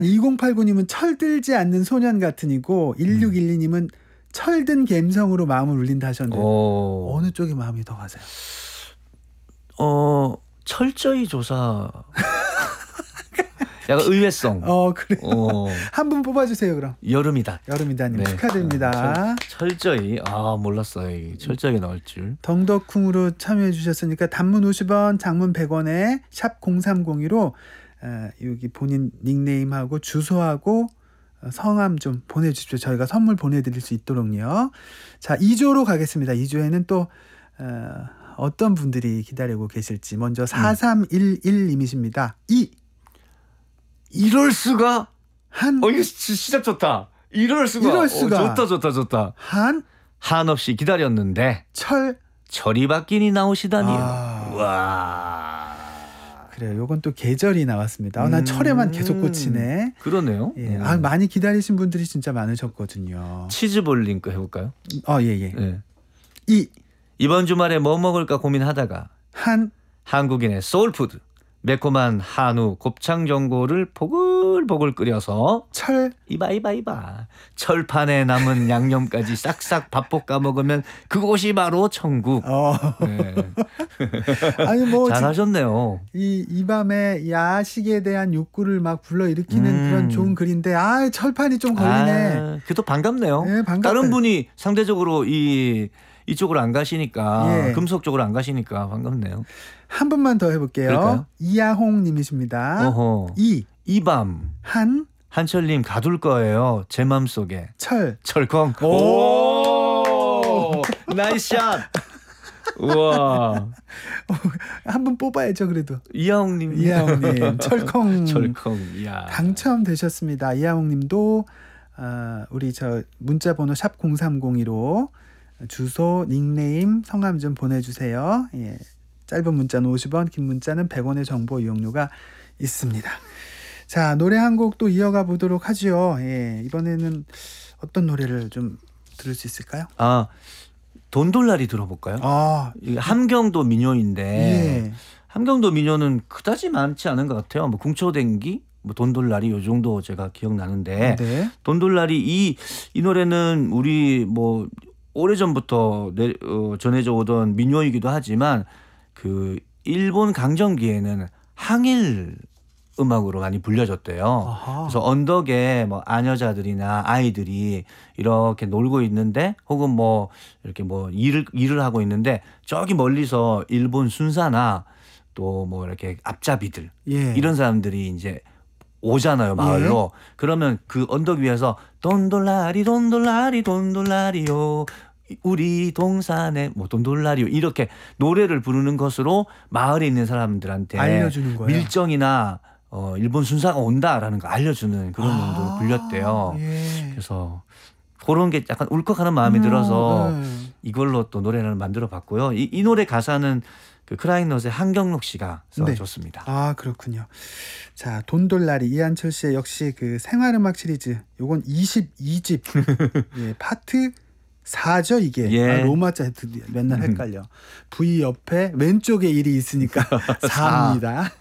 2089님은 철들지 않는 소년 같으니고 1612님은 철든 감성으로 마음을 울린다 하셨는데 어느 쪽에 마음이 더 가세요? 철저히 조사. 약간 의외성. 그래요. 한 분 뽑아주세요 그럼. 여름이다님 네. 축하드립니다. 철저히. 몰랐어요. 철저히 나올 줄. 덩덕쿵으로 참여해 주셨으니까 단문 50원, 장문 100원에 샵 0302로 여기 본인 닉네임하고 주소하고 성함 좀 보내주십시오. 저희가 선물 보내드릴 수 있도록요. 자, 2조로 가겠습니다. 2조에는 또 어떤 분들이 기다리고 계실지. 먼저 4311님이십니다. 이럴 수가? 이거 시작 좋다. 이럴 수가. 좋다. 한없이 기다렸는데 철이 바뀌니 나오시다니. 와. 그래요. 요건 또 계절이 나왔습니다. 난 철에만 계속 꽂히네. 그러네요. 예. 많이 기다리신 분들이 진짜 많으셨거든요. 치즈볼링 거 해볼까요? 예. 네. 이번 주말에 뭐 먹을까 고민하다가 한국인의 소울푸드 매콤한 한우 곱창 전골을 보글보글 끓여서 이봐 철판에 남은 양념까지 싹싹 밥 볶아 먹으면 그곳이 바로 천국. 네. 아니 잘하셨네요. 이 밤에 야식에 대한 욕구를 막 불러일으키는 그런 좋은 글인데 철판이 좀 걸리네. 그래도 반갑네요. 네, 다른 분이 상대적으로 이쪽으로 안 가시니까 금속 쪽으로 안 가시니까 반갑네요. 한 분만 더 해볼게요. 그럴까요? 이하홍 님이십니다. 이밤 한철님 가둘 거예요. 제 맘속에 철컹. 오 나이스 샷. 우와. 한 분 뽑아야죠 그래도. 이하홍님 철컹. 이야. 당첨되셨습니다. 이하홍님도 우리 문자번호 샵 0302로 주소, 닉네임, 성함 좀 보내주세요. 예. 짧은 문자는 50원, 긴 문자는 100원의 정보 이용료가 있습니다. 자, 노래 한 곡 또 이어가 보도록 하죠. 예. 이번에는 어떤 노래를 좀 들을 수 있을까요? 돈돌라리 들어볼까요? 함경도 민요인데 함경도 민요는 그다지 많지 않은 것 같아요. 궁초댕기, 돈돌라리 요 정도 제가 기억나는데 돈돌라리 이 노래는 우리 오래전부터 전해져 오던 민요이기도 하지만 그 일본 강점기에는 항일 음악으로 많이 불려졌대요. 그래서 언덕에 아녀자들이나 아이들이 이렇게 놀고 있는데 혹은 이렇게 일을 하고 있는데 저기 멀리서 일본 순사나 또 이렇게 앞잡이들 이런 사람들이 이제 오잖아요 마을로. 그러면 그 언덕 위에서 돈돌라리 돈돌라리요 우리 동산에 돈돌라리요 이렇게 노래를 부르는 것으로 마을에 있는 사람들한테 알려주는 거예요. 밀정이나 일본 순사가 온다라는 거 알려주는 그런 용도로 불렸대요. 그래서 그런 게 약간 울컥하는 마음이 들어서 이걸로 또 노래를 만들어 봤고요. 이 노래 가사는 그 크라잉넛의 한경록 씨가 써줬습니다. 그렇군요. 자, 돈돌라리 이한철 씨의 역시 그 생활음악 시리즈 요건 22집 파트 4죠 이게. 로마자 맨날 헷갈려. V 옆에 왼쪽에 1이 있으니까 4입니다.